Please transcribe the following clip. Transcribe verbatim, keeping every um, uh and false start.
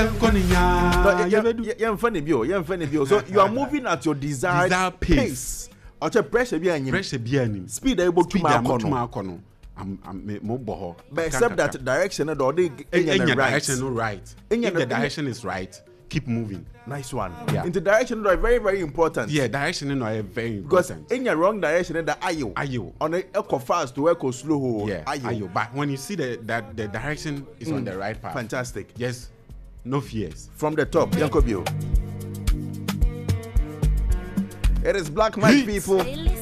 Yeah, funny bio, yeah, funny bio. So you are moving at your desired, desired pace. pace. Or pressure be any pressure be any speed able to makono. I'm I'm more boho. But except that direction and all the direction no right. If the direction is right, keep moving. Nice one. Yeah. In the direction is very very important. Yeah, direction is very because important. Because in your wrong direction, the ayo. Ayo. On the echo fast to echo slow. Yeah. Ayo. ayo. But when you see the, that the direction is mm. on the right path. Fantastic. Yes. No fears. From the top, Yankobio. It is Black Mike people.